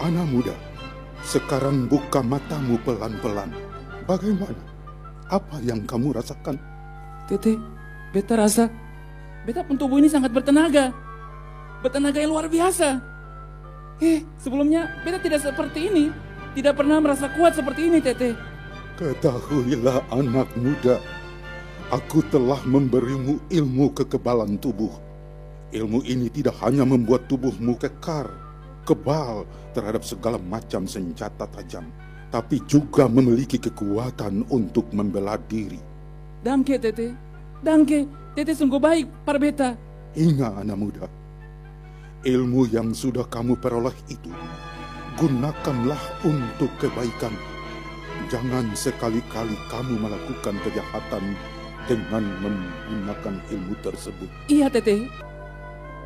Anak muda, sekarang buka matamu pelan-pelan. Bagaimana? Apa yang kamu rasakan? Tete, beta rasa beta pun tubuh ini sangat bertenaga. Bertenaga yang luar biasa. Sebelumnya beta tidak seperti ini. Tidak pernah merasa kuat seperti ini, Tete. Ketahuilah anak muda, aku telah memberimu ilmu kekebalan tubuh. Ilmu ini tidak hanya membuat tubuhmu kekar, kebal terhadap segala macam senjata tajam, tapi juga memiliki kekuatan untuk membela diri. Damke, Tete. Damke, Tete sungguh baik, par beta. Ingat anak muda, ilmu yang sudah kamu peroleh itu, gunakanlah untuk kebaikan. Jangan sekali-kali kamu melakukan kejahatan dengan menggunakan ilmu tersebut. Iya, Tete.